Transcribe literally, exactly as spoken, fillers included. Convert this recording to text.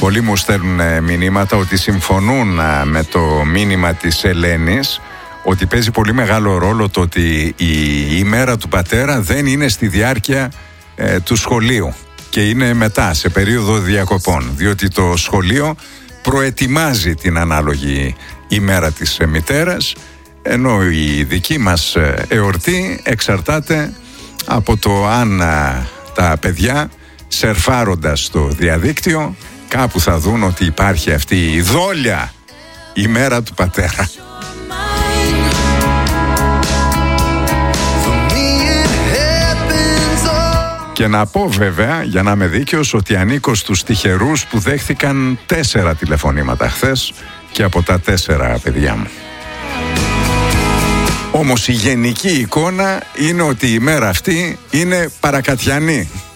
πολλοί μου στέλνουν μηνύματα ότι συμφωνούν με το μήνυμα της Ελένης, ότι παίζει πολύ μεγάλο ρόλο το ότι η ημέρα του πατέρα δεν είναι στη διάρκεια ε, του σχολείου και είναι μετά, σε περίοδο διακοπών, διότι το σχολείο προετοιμάζει την ανάλογη ημέρα της μητέρας, ενώ η δική μας εορτή εξαρτάται από το αν α, τα παιδιά, σερφάροντας στο διαδίκτυο, κάπου θα δουν ότι υπάρχει αυτή η δόλια ημέρα του πατέρα. Και να πω βέβαια, για να είμαι δίκαιος, ότι ανήκω στους τυχερούς που δέχθηκαν τέσσερα τηλεφωνήματα χθες και από τα τέσσερα παιδιά μου. Όμως η γενική εικόνα είναι ότι η μέρα αυτή είναι παρακατιανή.